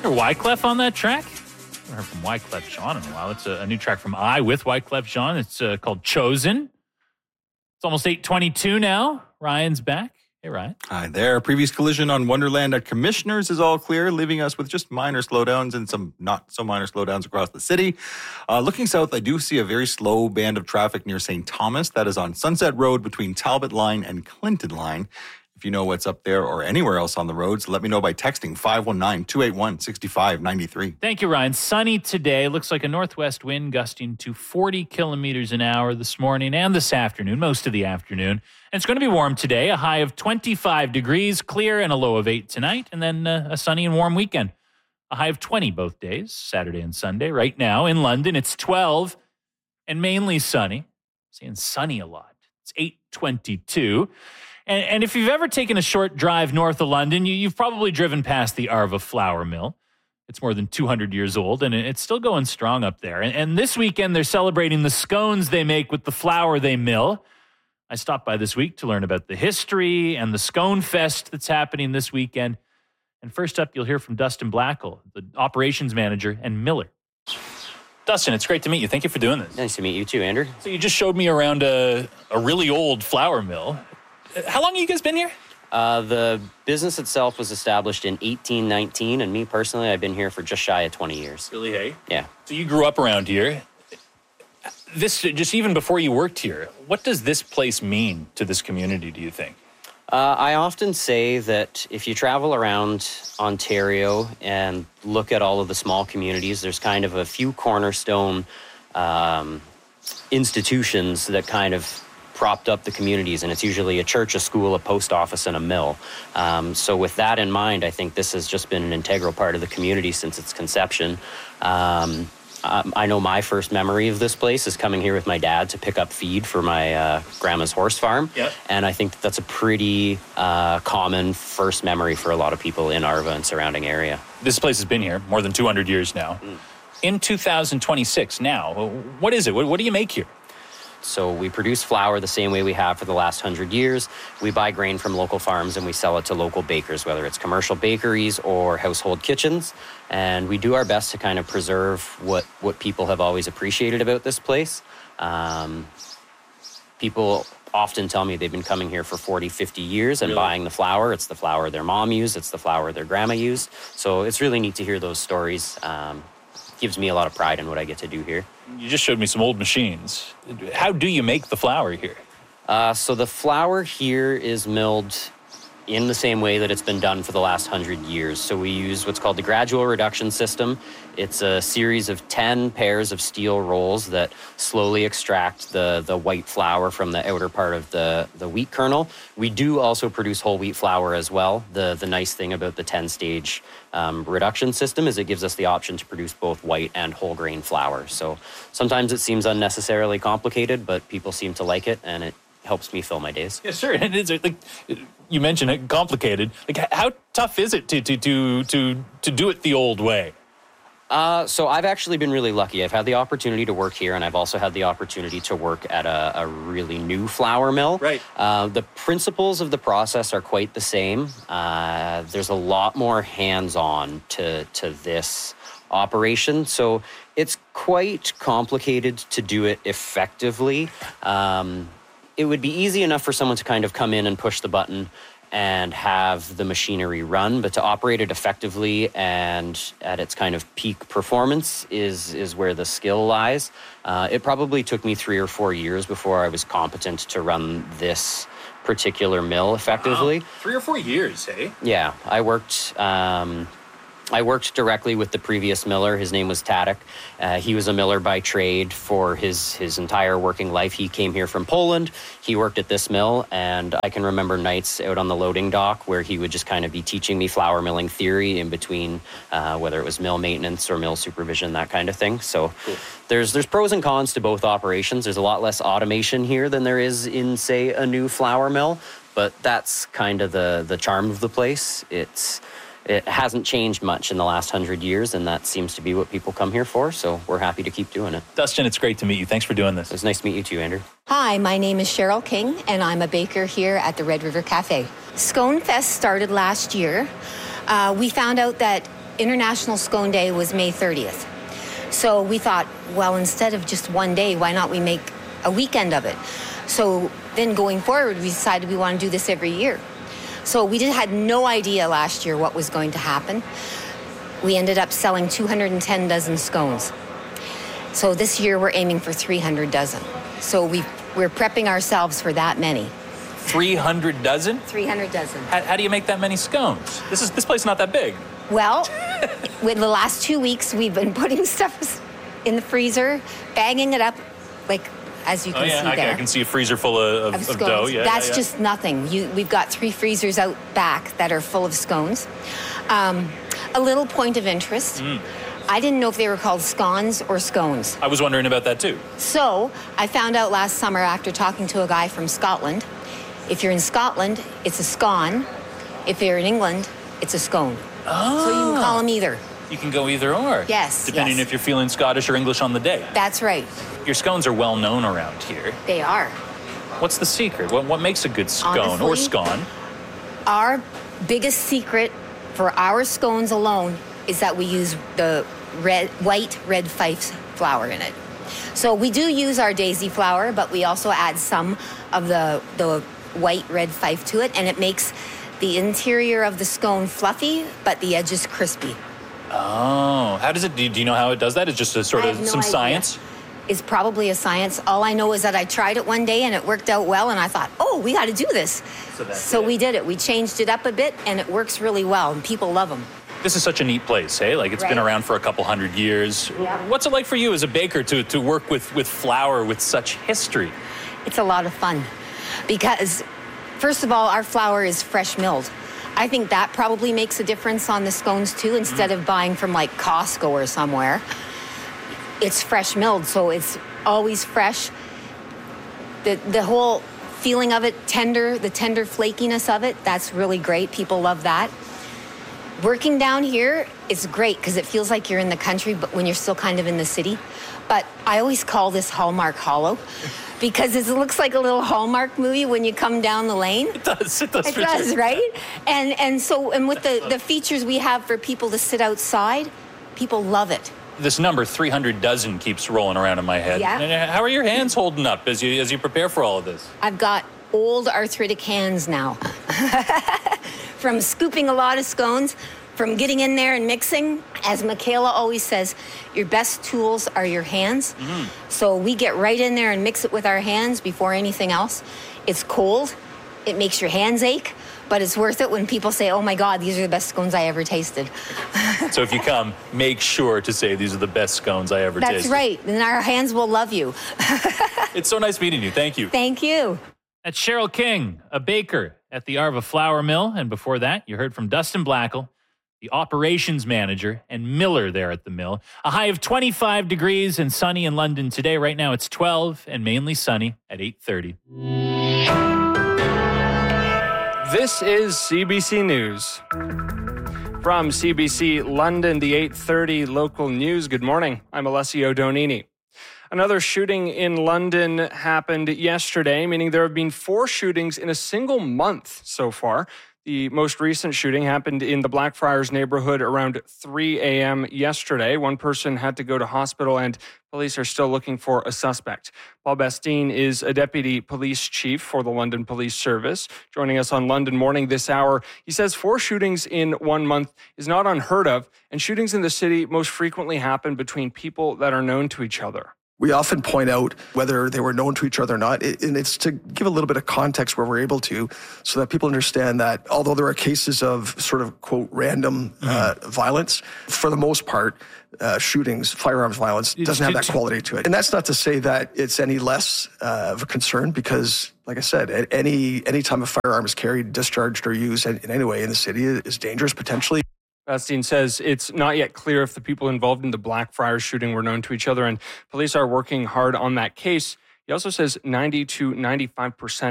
Wyclef on that track? I haven't heard from Wyclef Jean in a while. It's a new track from I with Wyclef Jean. It's called Chosen. It's almost 8:22 now. Ryan's back. Hey, Ryan. Hi there. Previous collision on Wonderland at Commissioners is all clear, leaving us with just minor slowdowns and some not so minor slowdowns across the city. Looking south, I do see a very slow band of traffic near St. Thomas. That is on Sunset Road between Talbot Line and Clinton Line. If you know what's up there or anywhere else on the roads, let me know by texting 519-281-6593. Thank you, Ryan. Sunny today. Looks like a northwest wind gusting to 40 kilometers an hour this morning and this afternoon, most of the afternoon. And it's going to be warm today, a high of 25 degrees, clear, and a low of 8 tonight. And then a sunny and warm weekend, a high of 20 both days, Saturday and Sunday. Right now in London, it's 12 and mainly sunny. Seeing sunny a lot. It's 8:22. And if you've ever taken a short drive north of London, you've probably driven past the Arva Flour Mill. It's more than 200 years old, and it's still going strong up there. And this weekend, they're celebrating the scones they make with the flour they mill. I stopped by this week to learn about the history and the Scone Fest that's happening this weekend. And first up, you'll hear from Dustin Blackall, the operations manager and miller. Dustin, it's great to meet you. Thank you for doing this. Nice to meet you too, Andrew. So you just showed me around a really old flour mill. How long have you guys been here? The business itself was established in 1819, and me personally, I've been here for just shy of 20 years. Really, hey? Yeah. So you grew up around here. This, just even before you worked here, what does this place mean to this community, do you think? I often say that if you travel around Ontario and look at all of the small communities, there's kind of a few cornerstone institutions that kind of propped up the communities, and it's usually a church, a school, a post office, and a mill. So with that in mind, I think this has just been an integral part of the community since its conception. I know my first memory of this place is coming here with my dad to pick up feed for my grandma's horse farm. Yep. And I think that's a pretty common first memory for a lot of people in Arva and surrounding area. This place has been here more than 200 years now. In 2026 now, what is it? What do you make here? So we produce flour the same way we have for the last 100 years. We buy grain from local farms and we sell it to local bakers, whether it's commercial bakeries or household kitchens. And we do our best to kind of preserve what people have always appreciated about this place. People often tell me they've been coming here for 40, 50 years and Really? buying the flour. It's the flour their mom used. It's the flour their grandma used. So it's really neat to hear those stories. Gives me a lot of pride in what I get to do here. You just showed me some old machines. How do you make the flour here? So the flour here is milled in the same way that it's been done for the last 100 years. So we use what's called the gradual reduction system. It's a series of 10 pairs of steel rolls that slowly extract the white flour from the outer part of the wheat kernel. We do also produce whole wheat flour as well. The nice thing about the 10-stage reduction system is it gives us the option to produce both white and whole grain flour. So sometimes it seems unnecessarily complicated, but people seem to like it, and it helps me fill my days. Yeah, sure. And it's like you mentioned it, complicated. Like, how tough is it to do it the old way? So I've actually been really lucky. I've had the opportunity to work here, and I've also had the opportunity to work at a really new flour mill. Right. The principles of the process are quite the same. There's a lot more hands-on to this operation, so it's quite complicated to do it effectively. It would be easy enough for someone to kind of come in and push the button and have the machinery run, but to operate it effectively and at its kind of peak performance is where the skill lies. It probably took me 3 or 4 years before I was competent to run this particular mill effectively. Wow. 3 or 4 years, hey? Yeah, I worked directly with the previous miller. His name was Tadek. He was a miller by trade for his entire working life. He came here from Poland. He worked at this mill, and I can remember nights out on the loading dock where he would just kind of be teaching me flour milling theory in between, whether it was mill maintenance or mill supervision, that kind of thing. So cool. There's pros and cons to both operations. There's a lot less automation here than there is in, say, a new flour mill, but that's kind of the charm of the place. It hasn't changed much in the last 100 years, and that seems to be what people come here for, so we're happy to keep doing it. Dustin, it's great to meet you. Thanks for doing this. It's nice to meet you too, Andrew. Hi, my name is Cheryl King, and I'm a baker here at the Red River Cafe. Scone Fest started last year. We found out that International Scone Day was May 30th. So we thought, well, instead of just one day, why not we make a weekend of it? So then going forward, we decided we want to do this every year. So we had no idea last year what was going to happen. We ended up selling 210 dozen scones. So this year we're aiming for 300 dozen. So we're prepping ourselves for that many. 300 dozen? 300 dozen. How do you make that many scones? This place is not that big. Well, with the last 2 weeks, we've been putting stuff in the freezer, bagging it up, like as you can see there. I can see a freezer full of dough. Yeah, That's just nothing. We've got 3 freezers out back that are full of scones. A little point of interest. I didn't know if they were called scones or scones. I was wondering about that too. So I found out last summer after talking to a guy from Scotland, if you're in Scotland, it's a scone. If you're in England, it's a scone. Oh. So you can call them either. You can go either or. Yes. Depending if you're feeling Scottish or English on the day. That's right. Your scones are well known around here. They are. What's the secret? What makes a good scone Honestly, or scone? Our biggest secret for our scones alone is that we use the white red fife flour in it. So we do use our daisy flour, but we also add some of the white red fife to it, and it makes the interior of the scone fluffy, but the edges crispy. Oh, how does it? Do you know how it does that? It's just a sort of some science. It's probably a science. All I know is that I tried it one day and it worked out well, and I thought, oh, we got to do this. So we did it. We changed it up a bit, and it works really well, and people love them. This is such a neat place, hey? Like it's been around for a couple hundred years. Yeah. What's it like for you as a baker to work with flour with such history? It's a lot of fun because, first of all, our flour is fresh milled. I think that probably makes a difference on the scones too, instead of buying from like Costco or somewhere. It's fresh milled, so it's always fresh. The whole feeling of it, the tender flakiness of it, that's really great. People love that. Working down here is great because it feels like you're in the country, but when you're still kind of in the city. But I always call this Hallmark Hollow because it looks like a little Hallmark movie when you come down the lane. It does. It does, right? And with the features we have for people to sit outside, people love it. This number 300 dozen keeps rolling around in my head. Yeah. How are your hands holding up as you prepare for all of this? I've got old arthritic hands now. From scooping a lot of scones, from getting in there and mixing. As Michaela always says, your best tools are your hands. So we get right in there and mix it with our hands before anything else. It's cold. It makes your hands ache, but it's worth it when people say, oh my God, these are the best scones I ever tasted. So if you come, make sure to say these are the best scones I ever tasted. That's right. And our hands will love you. It's so nice meeting you. Thank you. Thank you. That's Cheryl King, a baker at the Arva Flour Mill. And before that, you heard from Dustin Blackall, the operations manager and miller there at the mill. A high of 25 degrees and sunny in London today. Right now it's 12 and mainly sunny at 8:30. This is CBC News. From CBC London, the 8:30 local news. Good morning. I'm Alessio Donini. Another shooting in London happened yesterday, meaning there have been 4 shootings in a single month so far. The most recent shooting happened in the Blackfriars neighborhood around 3 a.m. yesterday. One person had to go to hospital, and police are still looking for a suspect. Paul Bastine is a deputy police chief for the London Police Service. Joining us on London Morning this hour, he says 4 shootings in 1 month is not unheard of, and shootings in the city most frequently happen between people that are known to each other. We often point out whether they were known to each other or not, and it's to give a little bit of context where we're able to, so that people understand that although there are cases of sort of, quote, random violence, for the most part, shootings, firearms violence doesn't have that quality to it. And that's not to say that it's any less of a concern because, like I said, any time a firearm is carried, discharged, or used in any way in the city is dangerous potentially. Bastine says it's not yet clear if the people involved in the Blackfriars shooting were known to each other, and police are working hard on that case. He also says 90 to 95%